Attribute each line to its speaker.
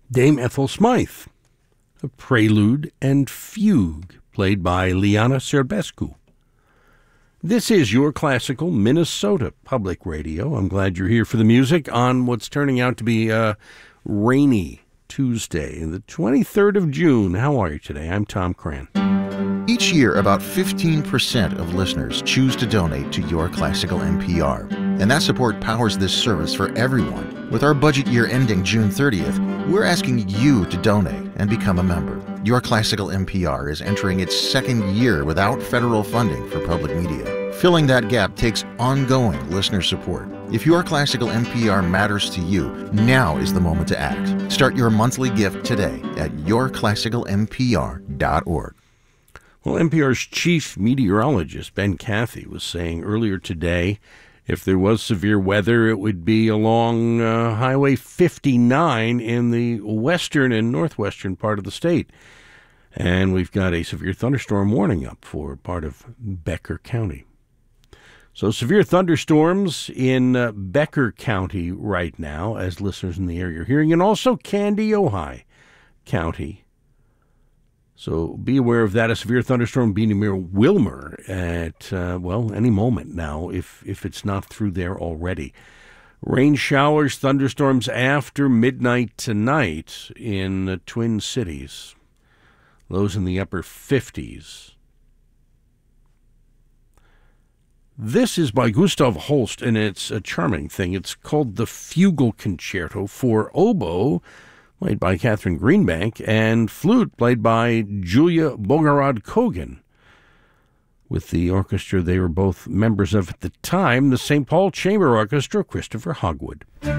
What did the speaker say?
Speaker 1: Dame Ethel Smythe, a prelude and fugue played by Liana Serbescu. This is your classical Minnesota Public Radio. I'm glad you're here for the music on what's turning out to be a rainy Tuesday, the 23rd of June. How are you today? I'm Tom Cran.
Speaker 2: Each year, about 15% of listeners choose to donate to Your Classical NPR. And that support powers this service for everyone. With our budget year ending June 30th, we're asking you to donate and become a member. Your Classical NPR is entering its second year without federal funding for public media. Filling that gap takes ongoing listener support. If Your Classical NPR matters to you, now is the moment to act. Start your monthly gift today at yourclassicalnpr.org.
Speaker 1: Well, NPR's chief meteorologist, Ben Cathy, was saying earlier today if there was severe weather, it would be along Highway 59 in the western and northwestern part of the state. And we've got a severe thunderstorm warning up for part of Becker County. So severe thunderstorms in Becker County right now, as listeners in the area are hearing, and also Kandiyohi County. So be aware of that. A severe thunderstorm being near Wilmer at, any moment now, if it's not through there already. Rain showers, thunderstorms after midnight tonight in the Twin Cities. Lows in the upper 50s. This is by Gustav Holst, and it's a charming thing. It's called the Fugal Concerto for oboe, played by Catherine Greenbank, and flute, played by Julia Bogorod-Kogan. With the orchestra they were both members of at the time, the St. Paul Chamber Orchestra, Christopher Hogwood.